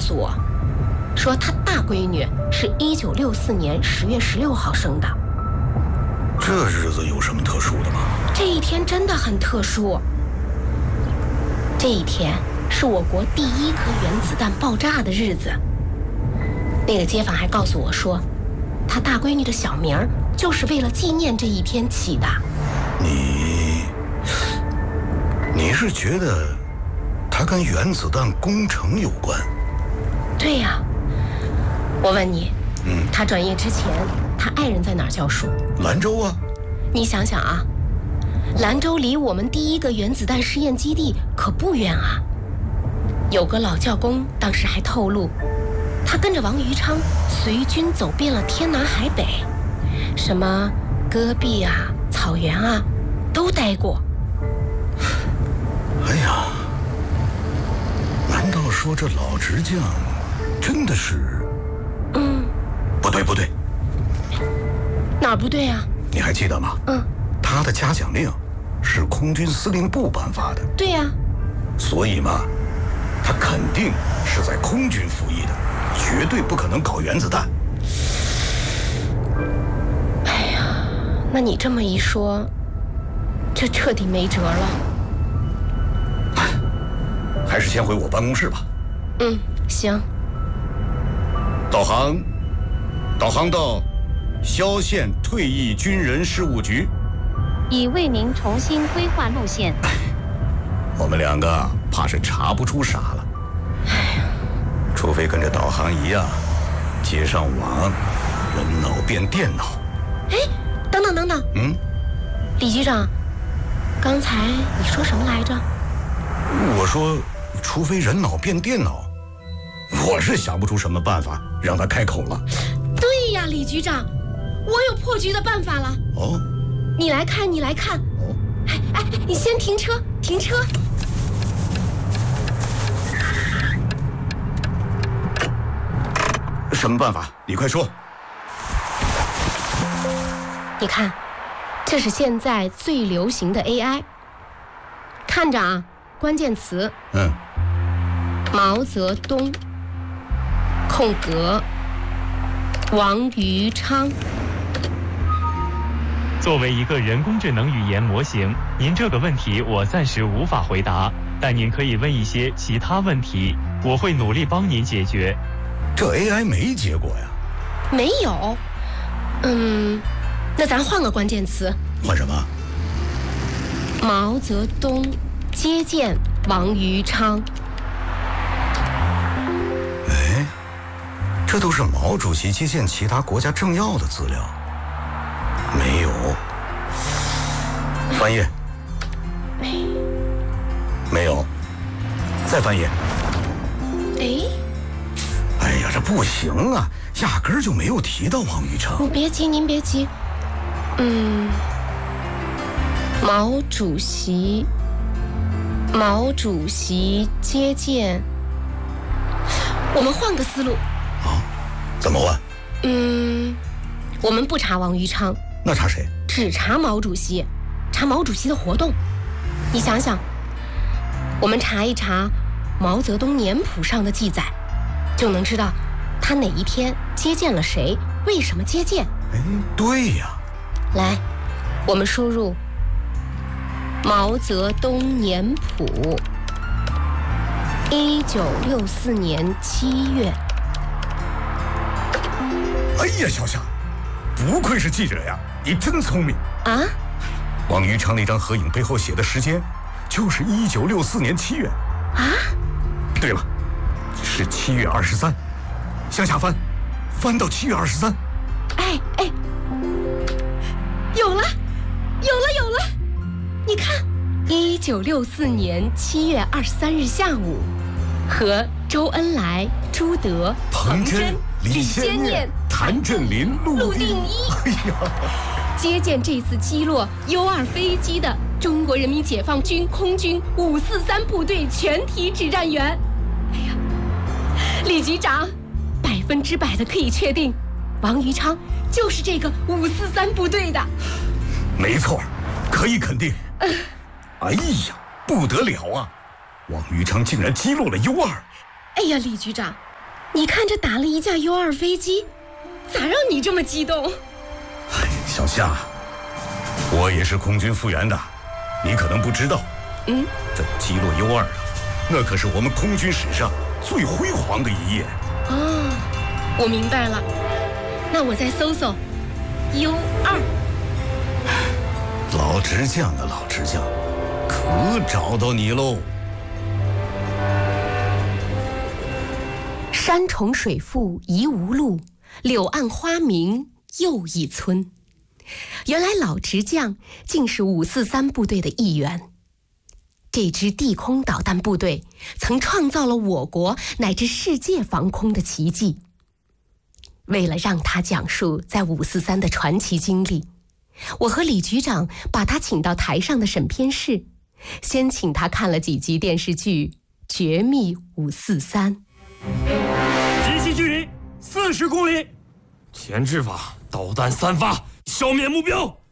诉我，说他大闺女是1964年10月16号生的。 这日子有什么特殊的吗？ 这一天真的很特殊。这一天是我国第1颗原子弹爆炸的日子。那个街坊还告诉我说，他大闺女的小名就是为了纪念这一天起的。 你是觉得它跟原子弹工程有关？ 对呀。我问你，他转业之前，他爱人在哪儿教书？ 兰州啊。 你想想啊，兰州离我们第1个原子弹试验基地可不远啊。有个老教工当时还透露，他跟着王余昌随军走遍了天南海北，什么戈壁啊、草原啊，都待过。 哎呀，难道说这老直将真的是？不对。 哪儿不对啊？ 你还记得吗？他的嘉奖令是空军司令部颁发的。 对呀。 所以嘛，他肯定是在空军服役的，绝对不可能搞原子弹。 哎呀，那你这么一说，这彻底没辙了。 还是先回我办公室吧。 行。 导航到萧县退役军人事务局， 已为您重新规划路线。 我们2个怕是查不出啥了。除非跟着导航一样，接上网，人脑变电脑。 等等。李局长，刚才你说什么来着？ 我说，除非人脑变电脑，我是想不出什么办法让他开口了。 对呀，李局长，我有破局的办法了。你来看。你先停车。 什么办法？你快说。 你看，这是现在最流行的 AI。看着啊，关键词。毛泽东，空格，王余昌。 作为一个人工智能语言模型，您这个问题我暂时无法回答，但您可以问一些其他问题，我会努力帮您解决。 这 AI 没结果呀？ 没有。那咱换个关键词。 换什么？ 毛泽东接见王余昌。 这都是毛主席接见其他国家政要的资料。没有。翻页。没有。再翻页。哎呀，这不行啊，压根儿就没有提到王余昌。 您别急。毛主席接见。我们换个思路。 怎么换？ 我们不查王余昌， 那查谁？ 只查毛主席，查毛主席的活动。你想想，我们查一查毛泽东年谱上的记载，就能知道他哪一天接见了谁，为什么接见。 对呀。 来，我们输入毛泽东年谱，1964年7月。 哎呀，小夏，不愧是记者呀，你真聪明啊！ 王余昌那张合影背后写的时间，就是1964年7月啊。 对了，是7月23，向下翻到7月23。 有了！你看，1964年7月23日下午，和周恩来、朱德、 彭真、李先念、谭震林、陆定一， 接见这次击落 U-2飞机的中国人民解放军空军543部队全体指战员。李局长，100%的可以确定，王余昌就是这个543部队的。 没错，可以肯定。哎呀，不得了啊！王余昌竟然击落了 U-2。 哎呀，李局长， 你看着打了一架 U2 飞机，咋让你这么激动？ 小夏，我也是空军复员的，你可能不知道。这击落 U2 啊，那可是我们空军史上最辉煌的一页。 哦，我明白了，那我再搜搜 U2。 老执将的老执将，可找到你喽！ 山重水复疑无路，柳暗花明又一村。原来老执将竟是543部队的一员。这支地空导弹部队曾创造了我国乃至世界防空的奇迹。为了让他讲述在543的传奇经历，我和李局长把他请到台上的审片室，先请他看了几集电视剧《绝密543》。 敌机距离40公里，前置法导弹3发，消灭目标。